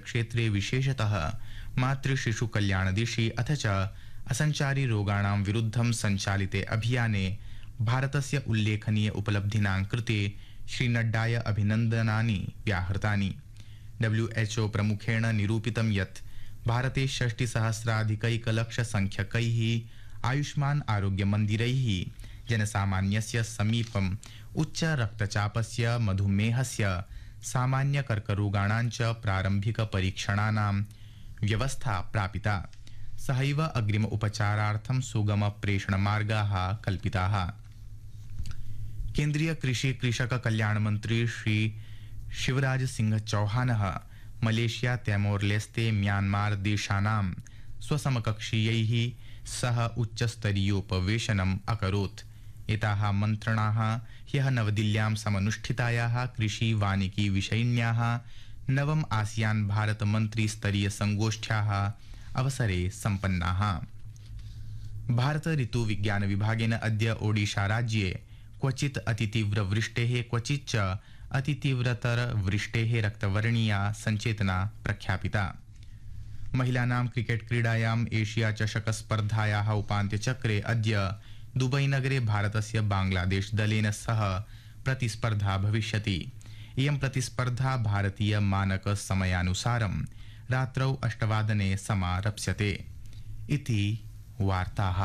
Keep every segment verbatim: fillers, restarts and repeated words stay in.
स्वास्थ्यक्षेत्रे विशेषतः मातृशिशुकल्याणदिशि अथ च असञ्चारी रोगाणां विरुद्धं सञ्चालिते अभियाने भारतस्य उल्लेखनीय उपलब्धीनां कृते श्रीनड्डाय अभिनन्दनानि व्याहृतानि। डब्ल्यू एच ओ प्रमुखेण निरूपितं यत् भारते षष्टिसहस्राधिकैकलक्षसंख्यकैः आयुष्मान् आरोग्यमन्दिरैः जनसामान्यस्य समीपम् उच्चरक्तचापस्य मधुमेहस्य सामान्यकर्करोगाणां च प्रारम्भिकपरीक्षणानां व्यवस्था प्रापिता। सहैव अग्रिम उपचारार्थं सुगमप्रेषणमार्गाः कल्पिताः। केन्द्रीय कृषि कृषक कल्याण मंत्री श्री शिवराज सिंह चौहानः मलेशिया तैमोरलेस्ते म्यांमार देशानां स्वसमकक्षीयैः सह उच्चस्तरीयोपवेशनम् अकरोत्। एताः मन्त्रणाः ह्यः नवदिल्ल्यां समनुष्ठितायाः कृषि वानिकी विषयिण्याः नवम आसियान भारत मंत्री स्तरीय संगोष्ठ्याः अवसरे सम्पन्नाः। भारत ऋतु विज्ञान विभागेन अद्य ओडिशा राज्ये क्वचित् अतितीव्रवृष्टेः क्वचित् च अतितीव्रतरवृष्टेः रक्तवर्णीया सञ्चेतना प्रख्यापिता। महिलानां क्रिकेट क्रीडायाम् एशिया चषक स्पर्धायाः उपान्त्यचक्रे अद्य दुबईनगरे भारतस्य बांग्लादेश दलेन सह प्रतिस्पर्धा भविष्यति। इयं प्रतिस्पर्धा भारतीय मानक समयानुसारं रात्रौ अष्टवादने समारप्स्यते। इति वार्ताः।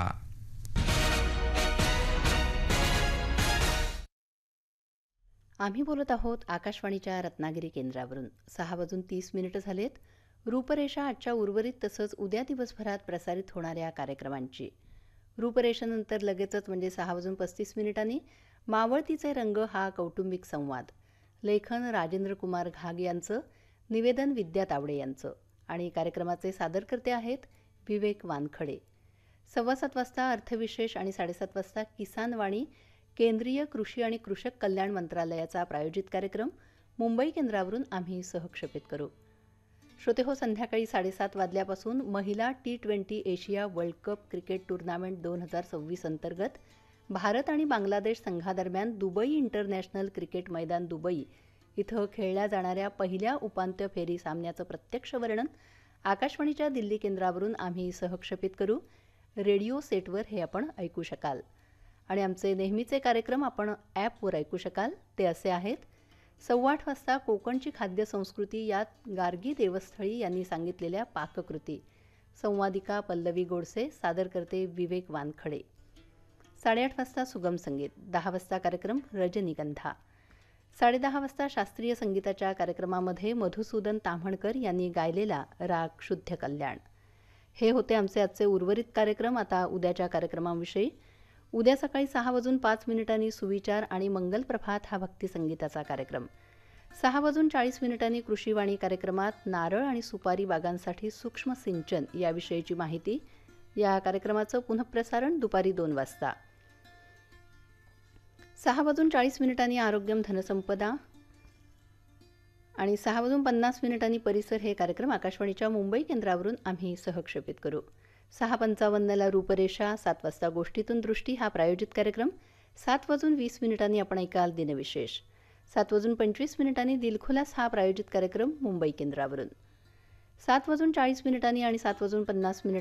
आम्ही बोलत आहोत आकाशवाणीच्या रत्नागिरी केंद्रावरून। सहा वाजून तीस मिनिटं झालेत। रूपरेषा आजच्या उर्वरित तसंच उद्या दिवसभरात प्रसारित होणाऱ्या कार्यक्रमांची। रूपरेषेनंतर लगेचच म्हणजे सहा वाजून पस्तीस मिनिटांनी मावळतीचे रंग हा कौटुंबिक संवाद, लेखन राजेंद्र कुमार घाग यांचं, निवेदन विद्या तावडे यांचं आणि कार्यक्रमाचे सादरकर्ते आहेत विवेक वानखडे। सव्वा सात वाजता अर्थविशेष आणि साडेसात वाजता किसान वाणी केंद्रीय कृषी आणि कृषक कल्याण मंत्रालयाचा प्रायोजित कार्यक्रम मुंबई केंद्रावरून आम्ही सहक्षेपित करू। श्रोते हो, संध्याकाळी साडेसात वाजल्यापासून महिला T twenty Asia world cup cricket tournament दोन हजार सव्वीस अंतर्गत भारत आणि बांगलादेश संघादरम्यान दुबई इंटरनॅशनल क्रिकेट मैदान दुबई इथं खेळल्या जाणाऱ्या पहिल्या उपांत्य फेरी सामन्याचं प्रत्यक्ष वर्णन आकाशवाणीच्या दिल्ली केंद्रावरून आम्ही सहक्षेपित करू। रेडिओ सेटवर हे आपण ऐकू शकाल आणि आमचे नेहमीचे कार्यक्रम आपण ॲपवर ऐकू शकाल। ते असे आहेत: सव्वा आठ वाजता कोकणची खाद्य संस्कृती यात गार्गी देवस्थळी यांनी सांगितलेल्या पाककृती, संवादिका पल्लवी गोडसे, सादर करते विवेक वानखडे। साडेआठ वाजता सुगम संगीत, दहा वाजता कार्यक्रम रजनीगंधा, साडेदहा वाजता शास्त्रीय संगीताच्या कार्यक्रमामध्ये मधुसूदन ताम्हणकर यांनी गायलेला राग शुद्ध कल्याण। हे होते आमचे आजचे उर्वरित कार्यक्रम। आता उद्याच्या कार्यक्रमांविषयी: उद्या सकाळी सहा वाजून पाच मिनिटांनी सुविचार आणि मंगल प्रभात हा भक्तिसंगीताचा कार्यक्रम। सहा वाजून चाळीस मिनिटांनी कृषीवाणी कार्यक्रमात नारळ आणि सुपारी बागांसाठी सूक्ष्म सिंचन याविषयीची माहिती। या कार्यक्रमाचं पुनःप्रसारण दुपारी दोन वाजता। सहा वाजून चाळीस मिनिटांनी आरोग्यम धनसंपदा आणि सहा वाजून पन्नास मिनिटांनी परिसर हे कार्यक्रम आकाशवाणीच्या मुंबई केंद्रावरून आम्ही सहक्षेपित करू। सहा पंचावन्नला रूपरेषा, सात वाजता गोष्टीतून दृष्टी हा प्रायोजित कार्यक्रम। सात वाजून वीस मिनिटांनी आपण ऐकाल दिनविशेष। सात वाजून पंचवीस मिनिटांनी दिलखुलास हा प्रायोजित कार्यक्रम मुंबई केंद्रावरून। सात वाजून चाळीस मिनिटांनी आणि सात वाजून पन्नास मिनिट